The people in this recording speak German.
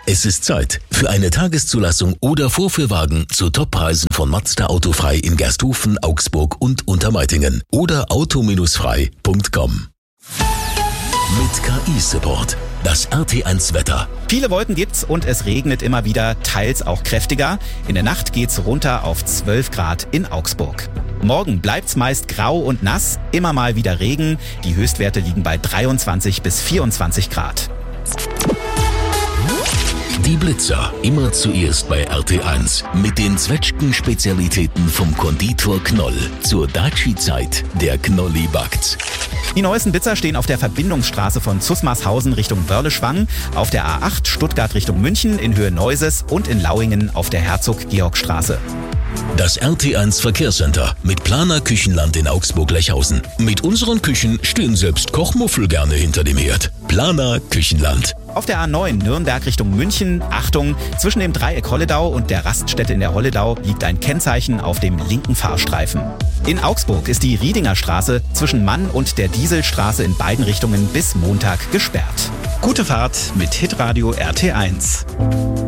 Es ist Zeit für eine Tageszulassung oder Vorführwagen zu Toppreisen von Mazda Autofrei in Gersthofen, Augsburg und Untermeitingen oder auto-frei.com. Mit KI-Support. Das RT1 Wetter. Viele Wolken gibt's und es regnet immer wieder, teils auch kräftiger. In der Nacht geht's runter auf 12 Grad in Augsburg. Morgen bleibt's meist grau und nass, immer mal wieder Regen. Die Höchstwerte liegen bei 23 bis 24 Grad. Die Blitzer, immer zuerst bei RT1 mit den Zwetschgen-Spezialitäten vom Konditor Knoll. Zur Daci-Zeit, der Knolli backt's. Die neuesten Blitzer stehen auf der Verbindungsstraße von Zusmarshausen Richtung Wörleschwang, auf der A8 Stuttgart Richtung München in Höhe Neuses und in Lauingen auf der Herzog-Georg-Straße. Das RT1 Verkehrscenter mit Planer Küchenland in Augsburg-Lechhausen. Mit unseren Küchen stehen selbst Kochmuffel gerne hinter dem Herd. Planer Küchenland. Auf der A9 Nürnberg Richtung München, Achtung, zwischen dem Dreieck Holledau und der Raststätte in der Holledau liegt ein Kennzeichen auf dem linken Fahrstreifen. In Augsburg ist die Riedinger Straße zwischen Mann und der Dieselstraße in beiden Richtungen bis Montag gesperrt. Gute Fahrt mit Hitradio RT1.